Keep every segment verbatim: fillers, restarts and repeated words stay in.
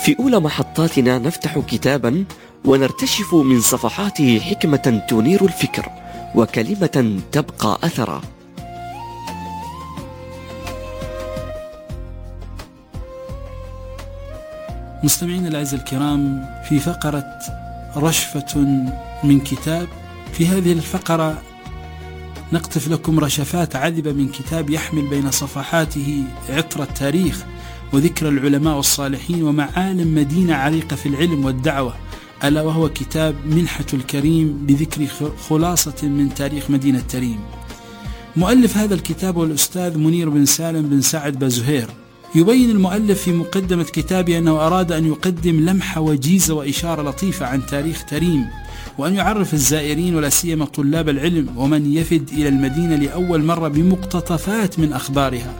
في أولى محطاتنا نفتح كتابا ونرتشف من صفحاته حكمة تنير الفكر وكلمة تبقى أثرا. مستمعينا الأعزاء الكرام، في فقرة رشفة من كتاب. في هذه الفقرة نقطف لكم رشفات عذبة من كتاب يحمل بين صفحاته عطر التاريخ وذكر العلماء والصالحين ومعالم مدينة عريقة في العلم والدعوة، ألا وهو كتاب منحة الكريم بذكر خلاصة من تاريخ مدينة تريم. مؤلف هذا الكتاب هو الأستاذ منير بن سالم بن سعد بازهير. يبين المؤلف في مقدمة كتابه أنه أراد أن يقدم لمحة وجيزة وإشارة لطيفة عن تاريخ تريم، وأن يعرف الزائرين ولا سيما طلاب العلم ومن يفد إلى المدينة لأول مرة بمقتطفات من أخبارها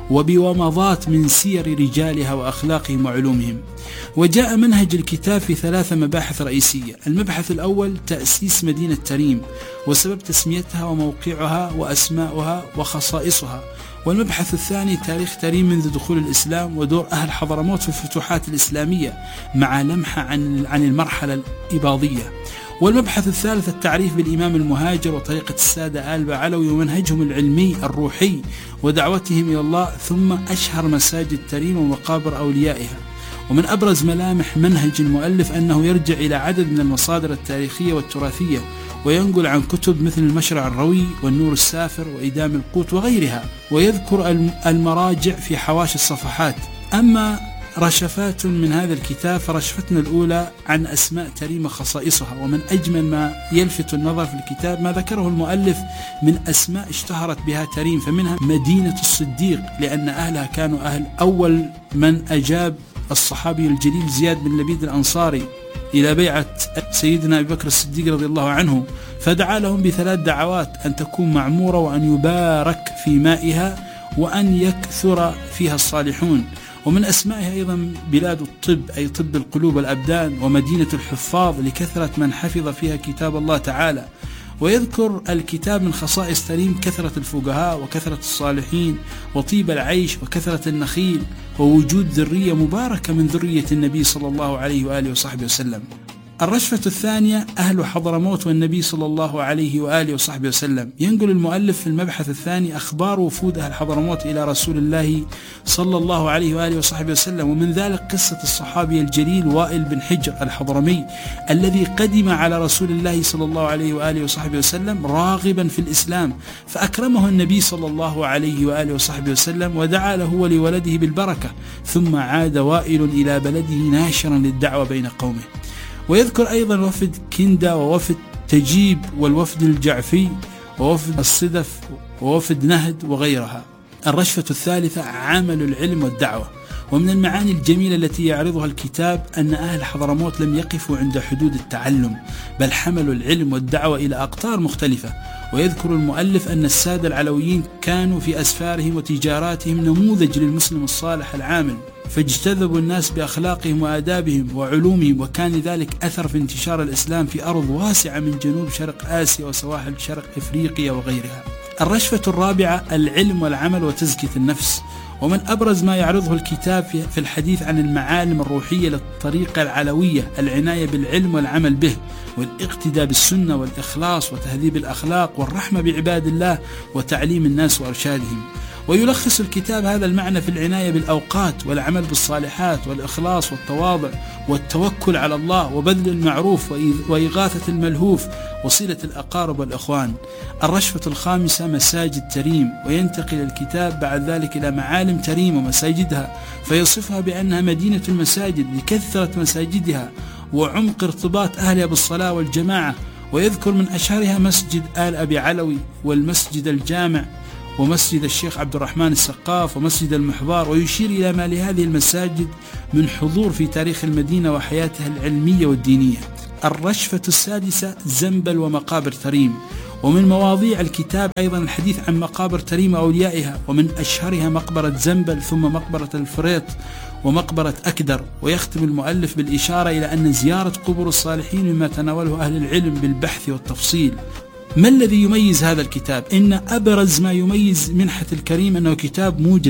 وبومضات من سير رجالها وأخلاقهم وعلومهم. وجاء منهج الكتاب في ثلاث مباحث رئيسية. المبحث الأول تأسيس مدينة تريم وسبب تسميتها وموقعها وأسماؤها وخصائصها. والمبحث الثاني تاريخ تريم منذ دخول الإسلام ودور أهل حضرموت في الفتوحات الإسلامية مع لمحة عن عن المرحلة الإباضية. والمبحث الثالث التعريف بالإمام المهاجر وطريقة السادة آل بعلوي ومنهجهم العلمي الروحي ودعوتهم إلى الله، ثم أشهر مساجد تريم ومقابر أوليائها. ومن أبرز ملامح منهج المؤلف أنه يرجع إلى عدد من المصادر التاريخية والتراثية وينقل عن كتب مثل المشرع الروي والنور السافر وإدام القوت وغيرها، ويذكر المراجع في حواشي الصفحات. أما رشفات من هذا الكتاب فرشفتنا الأولى عن أسماء تريم وخصائصها. ومن أجمل ما يلفت النظر في الكتاب ما ذكره المؤلف من أسماء اشتهرت بها تريم، فمنها مدينة الصديق لأن أهلها كانوا أهل أول من أجاب الصحابي الجليل زياد بن لبيد الأنصاري إلى بيعة سيدنا أبي بكر الصديق رضي الله عنه، فدعا لهم بثلاث دعوات: أن تكون معمورة، وأن يبارك في مائها، وأن يكثر فيها الصالحون. ومن أسمائها أيضا بلاد الطب أي طب القلوب والأبدان، ومدينة الحفاظ لكثرة من حفظ فيها كتاب الله تعالى. ويذكر الكتاب من خصائص تريم كثرة الفقهاء وكثرة الصالحين وطيب العيش وكثرة النخيل ووجود ذرية مباركة من ذرية النبي صلى الله عليه وآله وصحبه وسلم. الرشفة الثانية أهل حضرموت والنبي صلى الله عليه وآله وصحبه وسلم. ينقل المؤلف في المبحث الثاني أخبار وفود أهل حضرموت إلى رسول الله صلى الله عليه وآله وصحبه وسلم، ومن ذلك قصة الصحابي الجليل وائل بن حجر الحضرمي الذي قدم على رسول الله صلى الله عليه وآله وصحبه وسلم راغبا في الإسلام، فأكرمه النبي صلى الله عليه وآله وصحبه وسلم ودعا له ولولده بالبركة، ثم عاد وائل إلى بلده ناشرا للدعوة بين قومه. ويذكر أيضا وفد كندا ووفد تجيب والوفد الجعفي ووفد الصدف ووفد نهد وغيرها. الرشفة الثالثة عمل العلم والدعوة. ومن المعاني الجميلة التي يعرضها الكتاب أن أهل حضرموت لم يقفوا عند حدود التعلم، بل حملوا العلم والدعوة إلى أقطار مختلفة. ويذكر المؤلف أن السادة العلويين كانوا في أسفارهم وتجاراتهم نموذج للمسلم الصالح العامل، فاجتذبوا الناس بأخلاقهم وآدابهم وعلومهم، وكان ذلك أثر في انتشار الإسلام في أرض واسعة من جنوب شرق آسيا وسواحل شرق إفريقيا وغيرها. الرشفة الرابعة العلم والعمل وتزكية النفس. ومن أبرز ما يعرضه الكتاب في الحديث عن المعالم الروحية للطريقة العلوية العناية بالعلم والعمل به، والاقتداء بالسنة والإخلاص وتهذيب الأخلاق والرحمة بعباد الله وتعليم الناس وإرشادهم. ويلخص الكتاب هذا المعنى في العناية بالأوقات والعمل بالصالحات والإخلاص والتواضع والتوكل على الله وبذل المعروف وإغاثة الملهوف وصلة الأقارب والإخوان. الرشفة الخامسة مساجد تريم. وينتقل الكتاب بعد ذلك إلى معالم تريم ومساجدها، فيصفها بأنها مدينة المساجد لكثرة مساجدها وعمق ارتباط أهلها بالصلاة والجماعة. ويذكر من أشهرها مسجد آل أبي علوي والمسجد الجامع ومسجد الشيخ عبد الرحمن السقاف ومسجد المحضار، ويشير إلى ما لهذه المساجد من حضور في تاريخ المدينة وحياتها العلمية والدينية. الرشفة السادسة زنبل ومقابر تريم. ومن مواضيع الكتاب أيضا الحديث عن مقابر تريم وأوليائها، ومن أشهرها مقبرة زنبل ثم مقبرة الفريط ومقبرة أكدر. ويختم المؤلف بالإشارة إلى أن زيارة قبور الصالحين مما تناوله أهل العلم بالبحث والتفصيل. ما الذي يميز هذا الكتاب؟ إن أبرز ما يميز منحة الكريم أنه كتاب موجز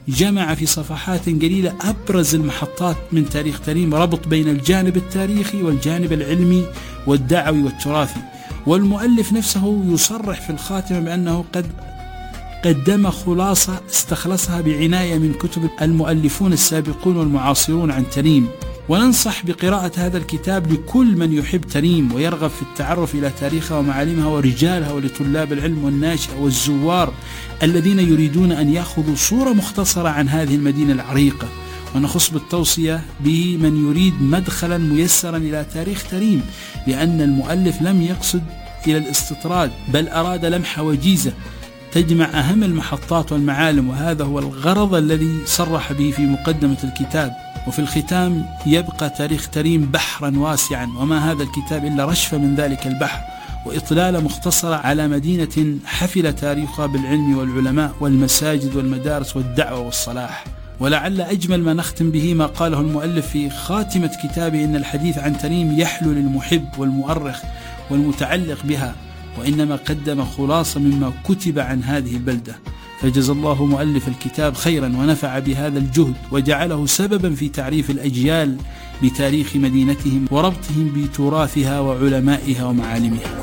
جمع في صفحات قليلة أبرز المحطات من تاريخ تريم، ربط بين الجانب التاريخي والجانب العلمي والدعوي والتراثي. والمؤلف نفسه يصرح في الخاتمة بأنه قد قدم خلاصة استخلصها بعناية من كتب المؤلفون السابقون والمعاصرون عن تريم. وننصح بقراءة هذا الكتاب لكل من يحب تريم ويرغب في التعرف إلى تاريخها ومعالمها ورجالها، ولطلاب العلم والناشئة والزوار الذين يريدون أن يأخذوا صورة مختصرة عن هذه المدينة العريقة. ونخص بالتوصية به من يريد مدخلا ميسرا إلى تاريخ تريم، لأن المؤلف لم يقصد إلى الاستطراد، بل أراد لمحة وجيزة تجمع أهم المحطات والمعالم، وهذا هو الغرض الذي صرح به في مقدمة الكتاب. وفي الختام يبقى تاريخ تريم بحرا واسعا، وما هذا الكتاب إلا رشفة من ذلك البحر، وإطلالة مختصرة على مدينة حفل تاريخها بالعلم والعلماء والمساجد والمدارس والدعوة والصلاح. ولعل أجمل ما نختم به ما قاله المؤلف في خاتمة كتابه: إن الحديث عن تريم يحلو للمحب والمؤرخ والمتعلق بها، وإنما قدم خلاصة مما كتب عن هذه البلدة. فجزى الله مؤلف الكتاب خيرا ونفع بهذا الجهد، وجعله سببا في تعريف الأجيال بتاريخ مدينتهم وربطهم بتراثها وعلمائها ومعالمها.